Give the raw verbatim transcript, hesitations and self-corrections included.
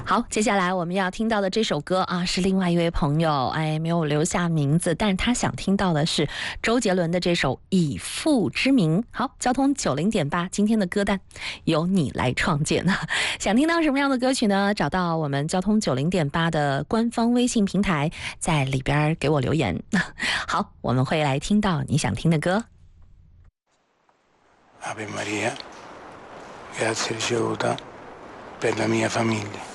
好，接下来我们要听到的这首歌啊，是另外一位朋友，哎，没有留下名字，但是他想听到的是周杰伦的这首《以父之名》。好，交通九零点八，今天的歌单由你来创建。想听到什么样的歌曲呢？找到我们交通九零点八的官方微信平台，在里边给我留言。好，我们会来听到你想听的歌。 Ave Maria, grazie ricevuta per la mia famiglia.